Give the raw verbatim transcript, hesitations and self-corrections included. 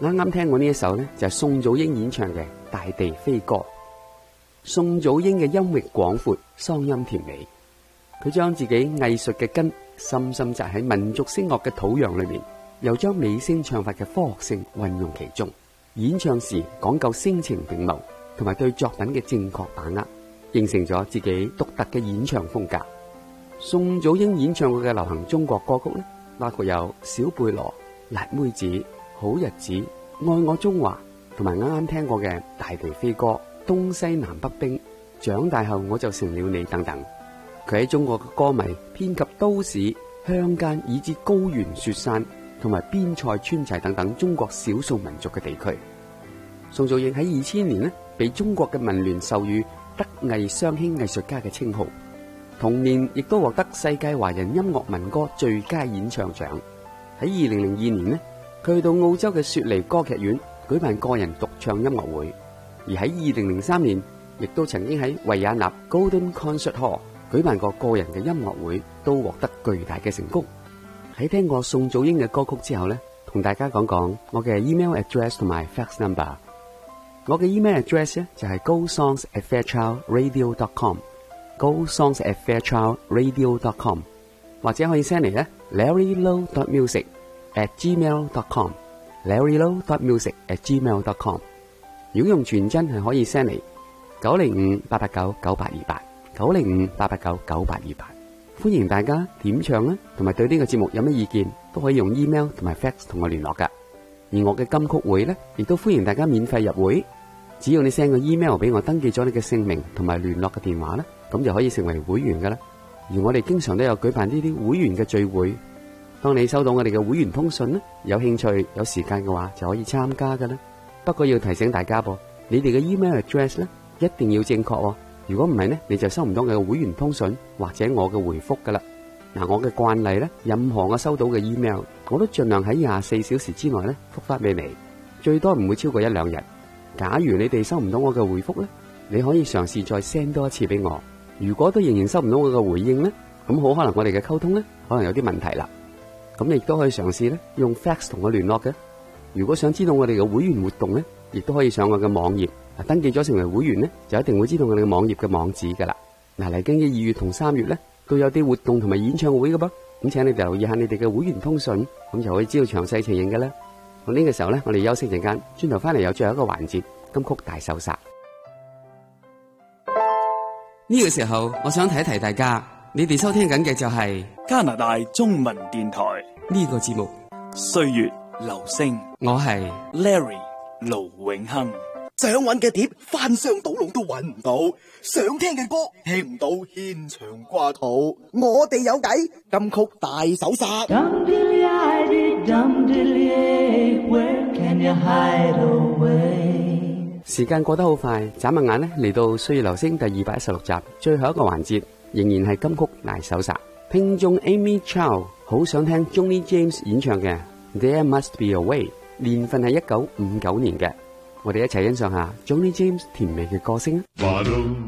啱啱聽過呢一首呢，就係宋祖英演唱嘅《大地飛歌》。宋祖英嘅音域廣闊，嗓音甜美，佢將自己藝術嘅根深深扎喺民族聲樂嘅土壤裏面，又將美聲唱法嘅科學性運用其中。演唱時講究聲情並茂，同埋對作品嘅正確把握，形成咗自己獨特嘅演唱風格。宋祖英演唱過嘅流行中國歌曲呢，包括有《小貝羅》、《辣妹子》、《好日子》、《愛我中華》，同埋啱啱聽過嘅《大地飛歌》、《東西南北冰》、《長大後我就成了你》等等。佢喺中國嘅歌迷遍及都市、鄉間以至高原雪山同埋邊塞川齊等等中國少數民族嘅地區。宋祖英喺二千年呢，被中國嘅文聯授予德藝雙馨藝術家嘅稱號，同年亦都獲得世界華人音樂民歌最佳演唱獎。喺二零零二年呢，佢去到澳洲嘅雪梨歌劇院舉辦個人獨唱音樂會，而喺二零零三年亦都曾經喺維也納 Golden Concert Hall 舉辦過個人嘅音樂會，都獲得巨大嘅成功。喺聽過宋祖英嘅歌曲之後呢，同大家講講我嘅 email address 同埋 fax number。我嘅 email address 咧就係 go songs at fairchild radio dot com，go songs at fairchild radio dot com， 或者可以 send 嚟咧 larry low dot music at gmail dot com，larry low dot music at gmail dot com。如果用傳真係可以 send 嚟九零五八八九九八二八，九零五八八九九八二八。歡迎大家點唱啦，同埋對呢個節目有咩意見都可以用 email 同埋 fax 同我聯絡噶。而我嘅金曲會呢，亦都歡迎大家免費入會，只要你 send 個 email 俾我，登記咗你嘅姓名同埋聯絡嘅電話呢，咁就可以成為會員噶啦。而我哋經常都有舉辦呢啲會員嘅聚會，當你收到我哋嘅會員通訊呢，有興趣有時間嘅話就可以參加噶啦。不過要提醒大家噃，你哋嘅 email address 呢一定要正確喎，如果唔係呢，你就收唔到我嘅會員通訊或者我嘅回覆噶啦。嗱，我嘅慣例呢，任何我收到嘅 email，我都盡量喺廿四小時之內呢覆翻俾你，最多唔會超過一兩日。假如你哋收唔到我嘅回覆呢，你可以嘗試再 send 多一次俾我。如果都仍然收唔到我嘅回應呢，咁好可能我哋嘅溝通呢可能有啲問題啦。咁你亦都可以嘗試呢用 fax 同我聯絡嘅。如果想知道我哋嘅會員活動呢，亦都可以上我嘅網頁，登記咗成為會員呢，就一定會知道我哋嘅網頁嘅網址噶啦。嗱，嚟緊嘅二月同三月呢，都有啲活動同埋演唱會嘅噃，咁請你哋留意下你哋嘅會員通訊，咁就可以知道詳細情形嘅啦。咁呢個時候呢，我哋休息陣間，轉頭翻嚟有最後一個環節，金曲大搜殺。呢個時候，我想提一提大家，你哋收聽緊嘅就係加拿大中文電台呢個節目 《歲月留聲》， 我係 Larry 盧永亨。 想揾嘅碟翻箱倒籠都揾唔到，想聽嘅歌聽唔到，牽腸掛肚。我哋有計，金曲大搜殺。 時間過得好快，眨下眼呢嚟到《歲月留聲》第二百一十六集，最後一個環節仍然係金曲大搜殺。聽眾 Amy Chow 好想聽 Johnny James 演唱嘅 There Must Be a Way， 年份係一九五九年嘅。我哋一齊欣賞下 Johnny James 甜美嘅歌聲啊！